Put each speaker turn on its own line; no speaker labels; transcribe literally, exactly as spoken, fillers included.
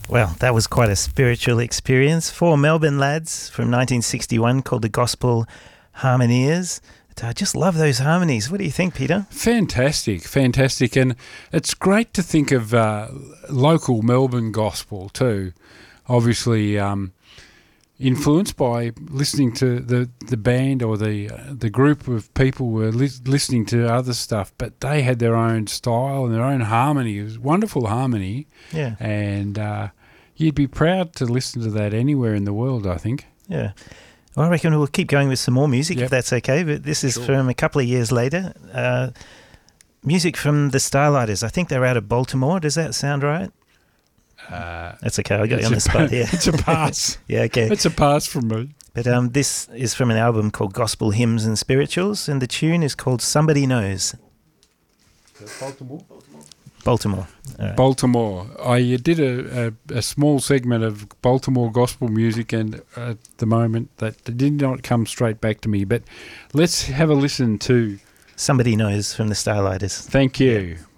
Well, that was quite a spiritual experience. Four Melbourne lads from nineteen sixty-one called the Gospel Harmoniers. I just love those harmonies. What do you think, Peter?
Fantastic, fantastic. And it's great to think of uh, local Melbourne gospel too. Obviously um, influenced by listening to the, the band or the uh, the group of people were li- listening to other stuff, but they had their own style and their own harmony. It was wonderful harmony.
Yeah.
And uh, you'd be proud to listen to that anywhere in the world, I think.
Yeah. Well, I reckon we'll keep going with some more music,
Yep.
if that's okay. But this is
Sure.
from a couple of years later. Uh, music from the Starlighters. I think they're out of Baltimore. Does that sound right?
Uh,
That's okay. I got you
it's
on
a
the spot here.
It's a pass.
Yeah, okay.
It's a pass from me.
But um, this is from an album called Gospel Hymns and Spirituals, and the tune is called Somebody Knows.
Baltimore.
Baltimore. All right.
Baltimore. I uh, did a, a, a small segment of Baltimore gospel music, and at the moment that did not come straight back to me. But let's have a listen to
Somebody Knows from the Starlighters.
Thank You.